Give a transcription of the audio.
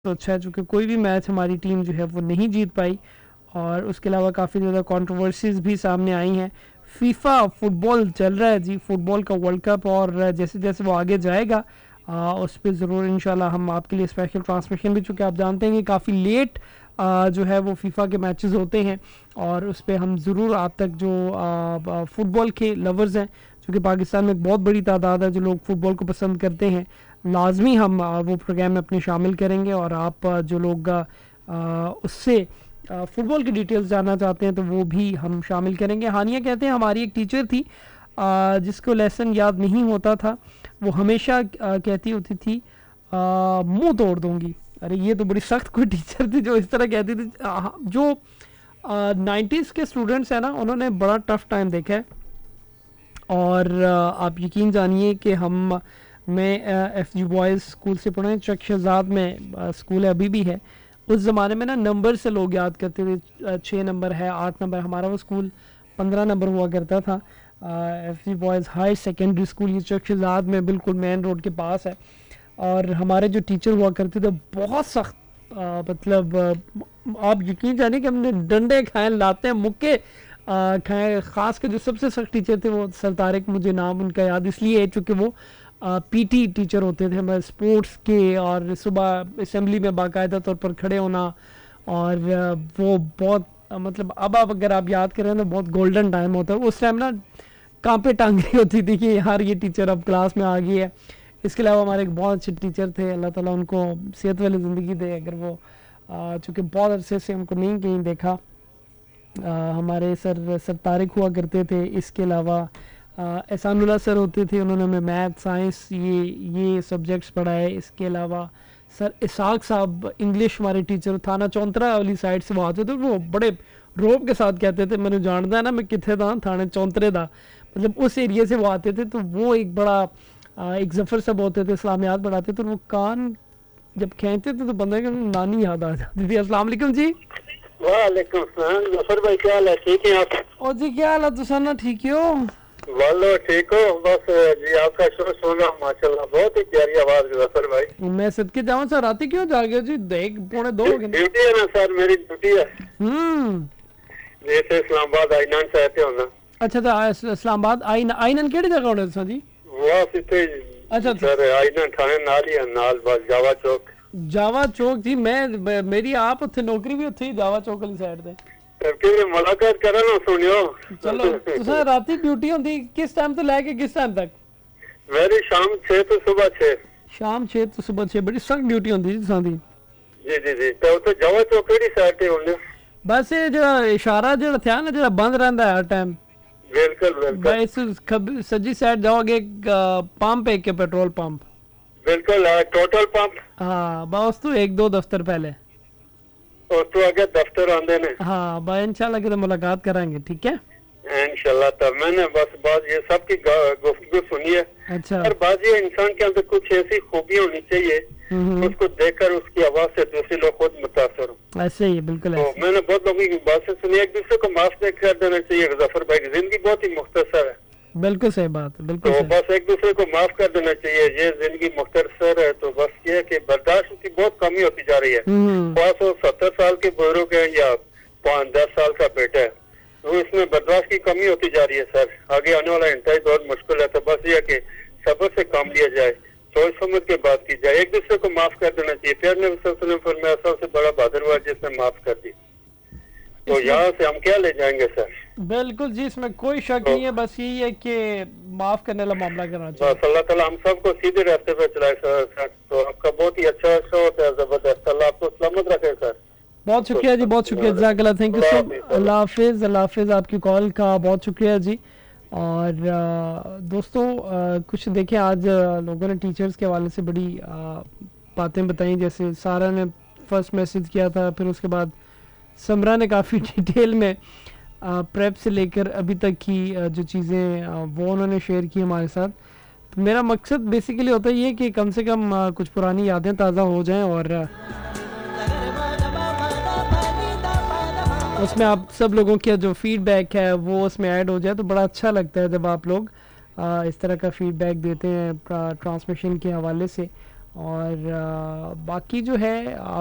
तो अच्छा है, चूँकि कोई भी मैच हमारी टीम जो है वो नहीं जीत पाई और उसके अलावा काफ़ी ज़्यादा कंट्रोवर्सीज़ भी सामने आई हैं। फीफा फुटबॉल चल रहा है जी, फुटबॉल का वर्ल्ड कप, और जैसे-जैसे वो आगे जाएगा उस पे ज़रूर इंशाल्लाह हम आपके लिए स्पेशल ट्रांसमिशन भी, चूँकि आप जानते हैं कि काफ़ी लेट जो है वो फीफा के मैचेस होते हैं और उस पे हम ज़रूर आप तक जो फुटबॉल के लवर्स हैं, क्योंकि पाकिस्तान में एक बहुत बड़ी तादाद है जो लोग फुटबॉल को पसंद करते हैं, लाजमी हम वो प्रोग्राम में अपने शामिल करेंगे। और आप जो लोग उससे फुटबॉल की डिटेल्स जानना चाहते हैं तो वो भी हम शामिल करेंगे। हानिया कहते हैं हमारी एक टीचर थी जिसको लेसन याद नहीं होता था, वो हमेशा कहती होती थी मुंह तोड़ दूंगी। अरे ये तो बड़ी सख्त कोई टीचर थी जो इस तरह कहती थी। जो 90s के स्टूडेंट्स हैं ना, उन्होंने बड़ा टफ टाइम देखा है। और आप यकीन जानिए कि मैं FG बॉयज़ स्कूल से पढ़े, चक शहजाद में स्कूल है, अभी भी है। उस ज़माने में ना नंबर से लोग याद करते थे, 6 नंबर है, 8 नंबर। हमारा वो स्कूल 15 नंबर हुआ करता था। FG boys high secondary school, ये चक शहजाद में बिल्कुल मेन रोड के पास है। और हमारे जो टीचर हुआ करते थे बहुत सख्त, मतलब आप यकीन जानिए कि हमने डंडे खाए, लाते मुक्के खाए। ख़ास कर जो सबसे सख्त टीचर थे वो सर तारिक, मुझे नाम उनका याद इसलिए है चूँकि वो PT टीचर होते थे हमारे स्पोर्ट्स के, और सुबह असेंबली में बाकायदा तौर पर खड़े होना। और वो बहुत मतलब अब आप अगर आप याद करें तो बहुत गोल्डन टाइम होता है उस टाइम ना, कांपे टांग रही होती थी कि यार ये टीचर अब क्लास में आ गई है। इसके अलावा हमारे एक बहुत अच्छे टीचर थे, अल्लाह ताला उनको सेहत वाली ज़िंदगी दे। अगर वो चूँकि बहुत अरसे से उनको नहीं कहीं देखा, हमारे सर तारिक हुआ करते थे। इसके अलावा एहसानुल्लाह सर होते थे, उन्होंने हमें मैथ साइंस ये सब्जेक्ट्स पढ़ाए। इसके अलावा सर इसाक साहब इंग्लिश हमारे टीचर, थाना चौंतरा वाली साइड से वो आते थे। वो बड़े रोब के साथ कहते थे मैंने जानता है ना मैं कितने था, थाने चौंतरे था, मतलब उस एरिया से वो आते थे। तो वो एक बड़ा एक जफ़र साहब होते थे, इस्लामियात पढ़ाते थे। वो कान जब खींचते थे तो बंदे को नानी याद आ जाती थी। अस्सलाम वालेकुम जी। वालेकुम सलाम। जफर भाई क्या हाल है, ठीक है आप? और जी क्या हाल है, तुसाना ठीक हो? वालो ठीक हो? बस जी आपका शो सुना माशाल्लाह, बहुत ही प्यारी आवाज है जफर भाई। मैं सदके जाऊं सर, रात क्यों जागे जी? 1 पौने 2 हो गए। ड्यूटी है ना सर, मेरी ड्यूटी है। जैसे इस्लामाबाद आईनान से आते हो ना। अच्छा इस्लामाबाद आईनन केड़ी जगह होने तुसा जी? वो इतने अच्छा सर आईनान थाने नाल ही है, नाल बस जावा चौक। जावा चौक जी, मेरी आप उत्थे नौकरी भी उत्थे ही जावा चौक वाली साइड ते। फिर मुलाकात करा ना, सुनियो। चलो तुसा राती ड्यूटी होंदी किस टाइम तो लेके किस टाइम तक? मेरी शाम 6 तो सुबह 6। शाम 6 तो सुबह 6, बड़ी सख्त ड्यूटी होंदी जी तुसा दी। जी जी जी। तो उत्थे जावा चौक केड़ी साइड ते होने? बस ये जो इशारा जो था ना, जो बंद रहंदा है हर टाइम। बिल्कुल बिल्कुल। बस सज्जी साइड जाओगे, पंप है के पेट्रोल पंप। बिल्कुल टोटल पंप। हाँ बस तो 1-2 दफ्तर पहले। और तो आगे दफ्तर आंदे ने। हाँ भाई इंशाल्लाह के तो मुलाकात करेंगे, ठीक है इंशाल्लाह। तब मैंने बस बात ये सब की गुफ्तगू सुनी है। अच्छा। और बात ये इंसान के अंदर कुछ ऐसी खूबी होनी चाहिए उसको देखकर उसकी आवाज से दूसरे लोग खुद मुतासर हो। ऐसे ही बिल्कुल तो ऐसे। मैंने बहुत लोगों की बात से सुनी, एक दूसरे को माफ कर देना चाहिए। जफर भाई की जिंदगी बहुत ही मुख्तसर है। बिल्कुल सही बात है, बिल्कुल तो सही। बस एक दूसरे को माफ कर देना चाहिए। ये जिंदगी मुख्तसर है, तो बस ये है कि बर्दाश्त की बहुत कमी होती जा रही है। 570 साल के बुजुर्ग है या 5-10 साल का बेटा है, तो इसमें बर्दाश्त की कमी होती जा रही है सर। आगे आने वाला इंतहाई बहुत मुश्किल है। तो बस ये कि सब्र से काम लिया जाए, सोच समझ के बात की जाए, एक दूसरे को माफ कर देना चाहिए। प्यार ने फरमाया सबसे बड़ा बहादुर हुआ जिसने माफ कर दी। तो यहाँ से हम क्या ले जाएंगे सर? बिल्कुल जी, इसमें कोई शक नहीं है। बस यही है कि माफ करने वाला मामला करना चाहिए। बस अल्लाह ताला हम सबको सीधे रास्ते पे चलाए सर। तो आपका बहुत ही अच्छा शो होता है, जबरदस्त। अल्लाह आपको सलामत रखे सर। बहुत शुक्रिया जी, बहुत शुक्रिया, जज़ाकल्लाह, थैंक यू सो। अल्लाह हाफिज़, अल्लाह हाफिज़। आपकी कॉल का बहुत शुक्रिया जी। और दोस्तों कुछ देखें, आज लोगों ने टीचर्स के हवाले से बड़ी बातें बताई। जैसे सारा ने फर्स्ट मैसेज किया था, फिर उसके बाद समरा ने काफ़ी डिटेल में प्रेप से लेकर अभी तक की जो चीज़ें वो उन्होंने शेयर की हमारे साथ। तो मेरा मकसद बेसिकली होता है ये कि कम से कम कुछ पुरानी यादें ताज़ा हो जाएं और उसमें आप सब लोगों का जो फीडबैक है वो उसमें ऐड हो जाए। तो बड़ा अच्छा लगता है जब आप लोग इस तरह का फीडबैक देते हैं ट्रांसमिशन के हवाले से। और बाकी जो है